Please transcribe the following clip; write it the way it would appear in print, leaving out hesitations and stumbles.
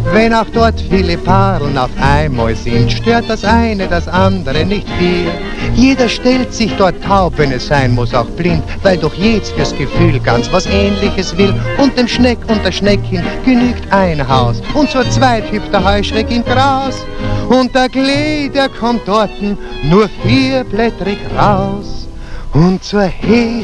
Wenn auch dort viele Paareln auf einmal sind, stört das eine das andere nicht viel. Jeder stellt sich dort taub, wenn es sein muss, auch blind, weil doch jedes fürs Gefühl ganz was Ähnliches will. Und dem Schneck und der Schneckin genügt ein Haus, und zur zweit hüpft der Heuschreck im Gras. Und der Klee, der kommt dorten nur vierblättrig raus. Und zur